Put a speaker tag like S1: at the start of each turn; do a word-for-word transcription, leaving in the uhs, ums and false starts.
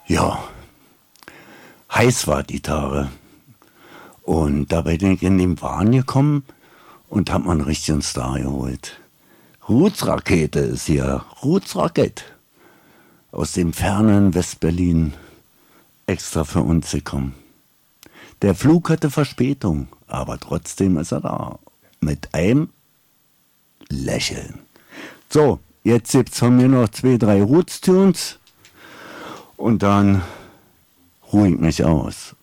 S1: Ja, heiß war die Tage. Und da bin ich in den Wahn gekommen und hab mal einen richtigen Star geholt. Roots-Rakete ist hier, Roots-Rakete. Aus dem fernen Westberlin extra für uns gekommen. Der Flug hatte Verspätung, aber trotzdem ist er da. Mit einem Lächeln. So, jetzt gibt's von mir noch zwei, drei Roots-Tunes und dann ruhe ich mich aus.